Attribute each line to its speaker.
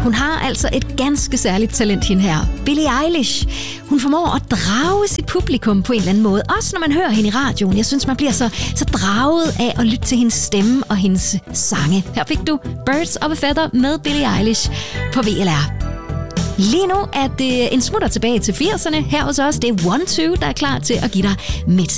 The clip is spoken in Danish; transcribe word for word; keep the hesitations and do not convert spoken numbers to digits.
Speaker 1: Hun har altså et ganske særligt talent, hende her. Billie Eilish. Hun formår at drage sit publikum på en eller anden måde. Også når man hører hende i radioen. Jeg synes, man bliver så, så draget af at lytte til hendes stemme og hendes sange. Her fik du Birds of a Feather med Billie Eilish på V L R. Lige nu er det en smutter tilbage til firserne her hos os. Det er one two, der er klar til at give dig midt